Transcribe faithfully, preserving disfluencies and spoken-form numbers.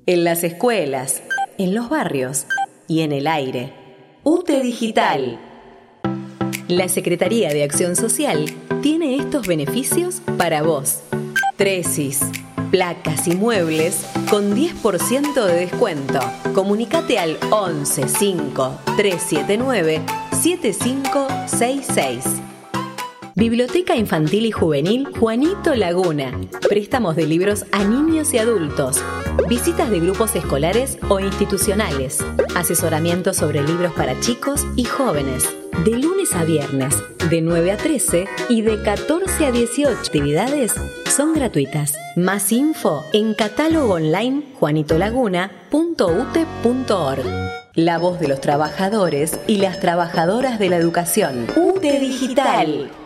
en las escuelas, en los barrios y en el aire. U T E Digital. La Secretaría de Acción Social tiene estos beneficios para vos. Tresis, placas y muebles con diez por ciento de descuento. Comunicate al once cinco tres siete nueve siete cinco seis seis. Biblioteca Infantil y Juvenil Juanito Laguna. Préstamos de libros a niños y adultos. Visitas de grupos escolares o institucionales. Asesoramiento sobre libros para chicos y jóvenes. De lunes a viernes, de nueve a trece y de catorce a dieciocho. Actividades son gratuitas. Más info en catálogo online juanito laguna punto u t e punto org. La voz de los trabajadores y las trabajadoras de la educación. U T E Digital.